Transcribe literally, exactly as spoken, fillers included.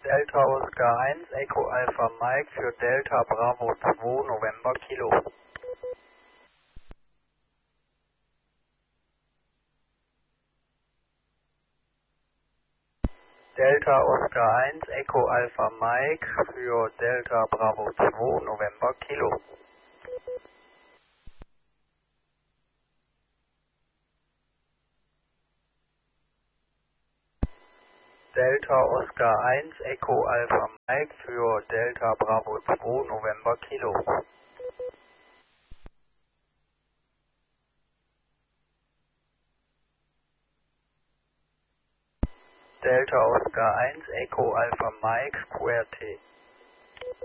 Delta Oscar eins, Echo Alpha Mike für Delta Bravo zwei, November Kilo. Delta Oscar eins, Echo Alpha Mike für Delta Bravo zwei, November Kilo. Delta Oscar eins, Echo Alpha Mike für Delta Bravo zwei, November Kilo. Delta Oscar eins, Echo Alpha Mike, Q R T.